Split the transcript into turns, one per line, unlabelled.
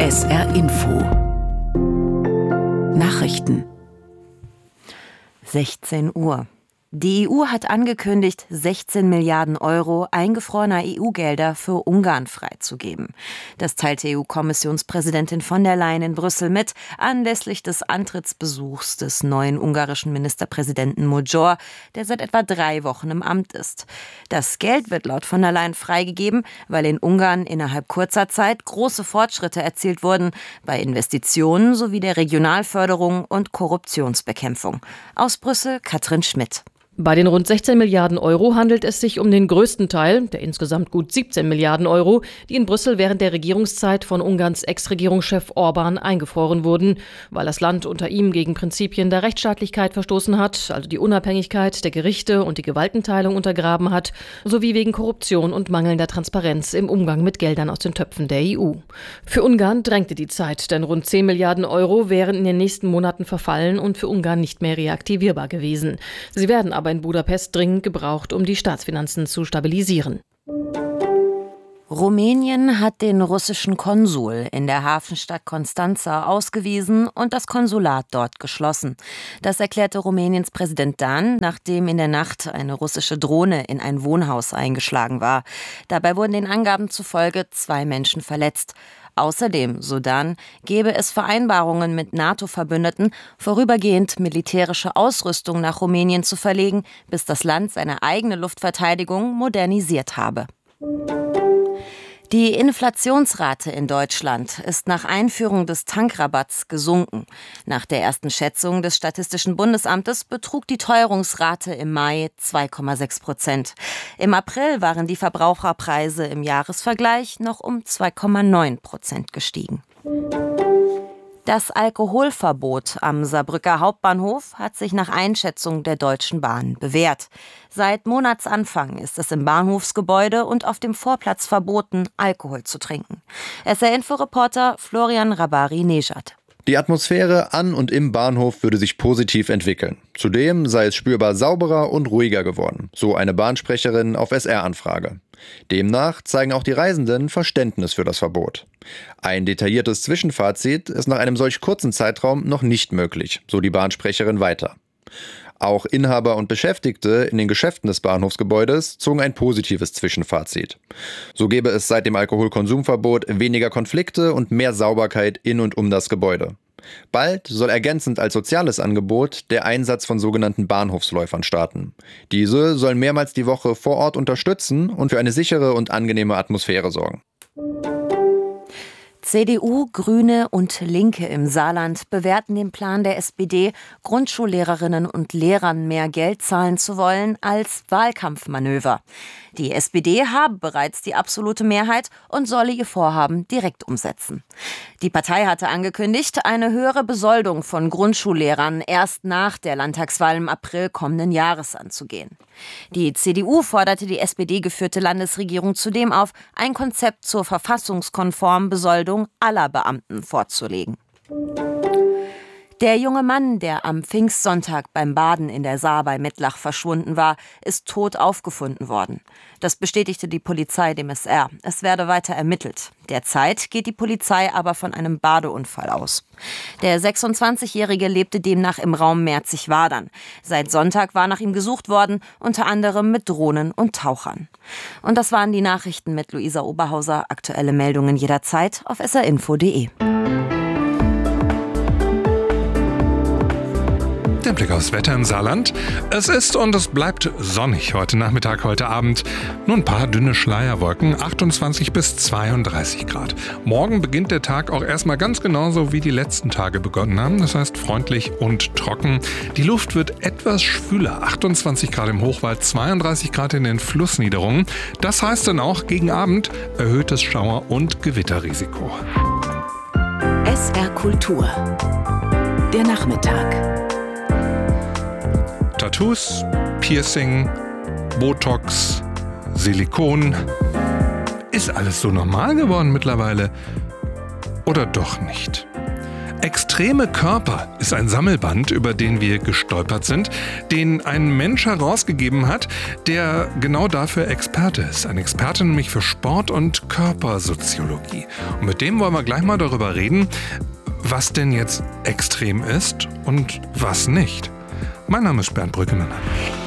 SR Info Nachrichten 16 Uhr. Die EU hat angekündigt, 16 Milliarden Euro eingefrorener EU-Gelder für Ungarn freizugeben. Das teilte EU-Kommissionspräsidentin von der Leyen in Brüssel mit, anlässlich des Antrittsbesuchs des neuen ungarischen Ministerpräsidenten Magyar, der seit etwa 3 Wochen im Amt ist. Das Geld wird laut von der Leyen freigegeben, weil in Ungarn innerhalb kurzer Zeit große Fortschritte erzielt wurden bei Investitionen sowie der Regionalförderung und Korruptionsbekämpfung. Aus Brüssel Katrin Schmidt.
Bei den rund 16 Milliarden Euro handelt es sich um den größten Teil, der insgesamt gut 17 Milliarden Euro, die in Brüssel während der Regierungszeit von Ungarns Ex-Regierungschef Orbán eingefroren wurden, weil das Land unter ihm gegen Prinzipien der Rechtsstaatlichkeit verstoßen hat, also die Unabhängigkeit der Gerichte und die Gewaltenteilung untergraben hat, sowie wegen Korruption und mangelnder Transparenz im Umgang mit Geldern aus den Töpfen der EU. Für Ungarn drängte die Zeit, denn rund 10 Milliarden Euro wären in den nächsten Monaten verfallen und für Ungarn nicht mehr reaktivierbar gewesen. Sie werden aber in Budapest dringend gebraucht, um die Staatsfinanzen zu stabilisieren.
Rumänien hat den russischen Konsul in der Hafenstadt Constanța ausgewiesen und das Konsulat dort geschlossen. Das erklärte Rumäniens Präsident Dan, nachdem in der Nacht eine russische Drohne in ein Wohnhaus eingeschlagen war. Dabei wurden den Angaben zufolge 2 Menschen verletzt. Außerdem, so Dan, gäbe es Vereinbarungen mit NATO-Verbündeten, vorübergehend militärische Ausrüstung nach Rumänien zu verlegen, bis das Land seine eigene Luftverteidigung modernisiert habe. Die Inflationsrate in Deutschland ist nach Einführung des Tankrabatts gesunken. Nach der ersten Schätzung des Statistischen Bundesamtes betrug die Teuerungsrate im Mai 2,6%. Im April waren die Verbraucherpreise im Jahresvergleich noch um 2,9% gestiegen. Das Alkoholverbot am Saarbrücker Hauptbahnhof hat sich nach Einschätzung der Deutschen Bahn bewährt. Seit Monatsanfang ist es im Bahnhofsgebäude und auf dem Vorplatz verboten, Alkohol zu trinken. SR-Info-Reporter Florian Rabari-Nejad.
Die Atmosphäre an und im Bahnhof würde sich positiv entwickeln. Zudem sei es spürbar sauberer und ruhiger geworden, so eine Bahnsprecherin auf SR-Anfrage. Demnach zeigen auch die Reisenden Verständnis für das Verbot. Ein detailliertes Zwischenfazit ist nach einem solch kurzen Zeitraum noch nicht möglich, so die Bahnsprecherin weiter. Auch Inhaber und Beschäftigte in den Geschäften des Bahnhofsgebäudes zogen ein positives Zwischenfazit. So gäbe es seit dem Alkoholkonsumverbot weniger Konflikte und mehr Sauberkeit in und um das Gebäude. Bald soll ergänzend als soziales Angebot der Einsatz von sogenannten Bahnhofsläufern starten. Diese sollen mehrmals die Woche vor Ort unterstützen und für eine sichere und angenehme Atmosphäre sorgen.
CDU, Grüne und Linke im Saarland bewerten den Plan der SPD, Grundschullehrerinnen und Lehrern mehr Geld zahlen zu wollen, als Wahlkampfmanöver. Die SPD habe bereits die absolute Mehrheit und solle ihr Vorhaben direkt umsetzen. Die Partei hatte angekündigt, eine höhere Besoldung von Grundschullehrern erst nach der Landtagswahl im April kommenden Jahres anzugehen. Die CDU forderte die SPD-geführte Landesregierung zudem auf, ein Konzept zur verfassungskonformen Besoldung aller Beamten vorzulegen. Der junge Mann, der am Pfingstsonntag beim Baden in der Saar bei Mettlach verschwunden war, ist tot aufgefunden worden. Das bestätigte die Polizei dem SR. Es werde weiter ermittelt. Derzeit geht die Polizei aber von einem Badeunfall aus. Der 26-Jährige lebte demnach im Raum Merzig-Wadern. Seit Sonntag war nach ihm gesucht worden, unter anderem mit Drohnen und Tauchern. Und das waren die Nachrichten mit Luisa Oberhauser. Aktuelle Meldungen jederzeit auf srinfo.de.
Der Blick aufs Wetter im Saarland. Es ist und es bleibt sonnig heute Nachmittag, heute Abend. Nur ein paar dünne Schleierwolken, 28 bis 32 Grad. Morgen beginnt der Tag auch erstmal ganz genauso, wie die letzten Tage begonnen haben. Das heißt freundlich und trocken. Die Luft wird etwas schwüler, 28 Grad im Hochwald, 32 Grad in den Flussniederungen. Das heißt dann auch gegen Abend erhöhtes Schauer- und Gewitterrisiko.
SR Kultur. Der Nachmittag.
Tattoos, Piercing, Botox, Silikon. Ist alles so normal geworden mittlerweile? Oder doch nicht? Extreme Körper ist ein Sammelband, über den wir gestolpert sind, den ein Mensch herausgegeben hat, der genau dafür Experte ist. Ein Experte nämlich für Sport und Körpersoziologie. Und mit dem wollen wir gleich mal darüber reden, was denn jetzt extrem ist und was nicht. Mein Name ist Bernd Brückemann.